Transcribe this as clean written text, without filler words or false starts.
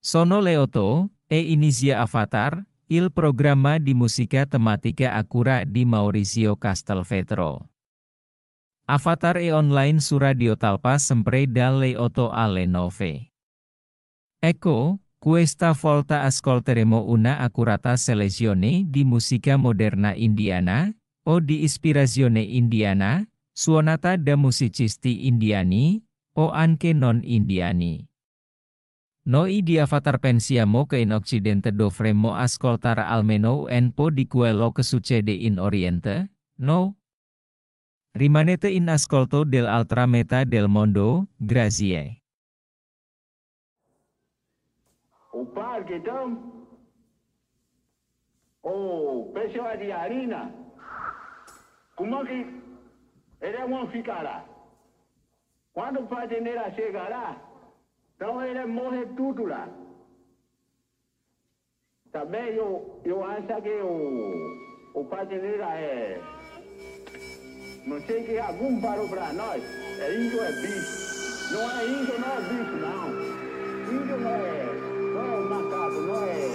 Sono Leoto, e inizia Avatar, il programma di musica tematica Acura di Maurizio Castelvetro. Avatar e online su Radio Talpa sempre dalle 8 alle 9. Ecco, questa volta ascolteremo una accurata selezione di musica moderna indiana, o di ispirazione indiana, suonata da musicisti indiani, o anche non indiani. Noi di Avatar pensiamo che in Occidente dovremmo ascoltare almeno un po' di quello che succede in Oriente, no? Rimanete in ascolto dell'altra metà del mondo, grazie. O parque então, o pessoal de harina, como que eles vão ficar lá? Quando o fazendeiro chega lá, então ele morre tudo lá. Também eu acho que o fazendeiro não sei que algum parou para nós, índio é bicho. Não é índio, não é bicho, não. Índio não é macaco, não é